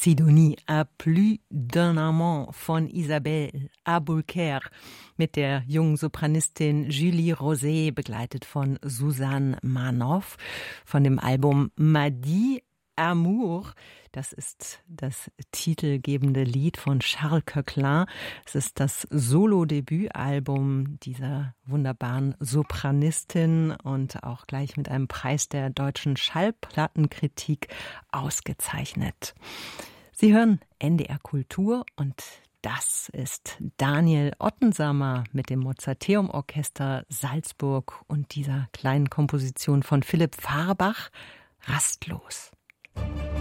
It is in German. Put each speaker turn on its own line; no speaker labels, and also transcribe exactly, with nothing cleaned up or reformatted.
Sidonie à plus d'un amant von Isabelle Aboulker mit der jungen Sopranistin Julie Rosé, begleitet von Susanne Manoff von dem Album Madi Amour. Das ist das titelgebende Lied von Charles Coquelin. Es ist das Solo-Debütalbum dieser wunderbaren Sopranistin und auch gleich mit einem Preis der deutschen Schallplattenkritik ausgezeichnet. Sie hören N D R Kultur und das ist Daniel Ottensamer mit dem Mozarteum-Orchester Salzburg und dieser kleinen Komposition von Philipp Fahrbach, Rastlos.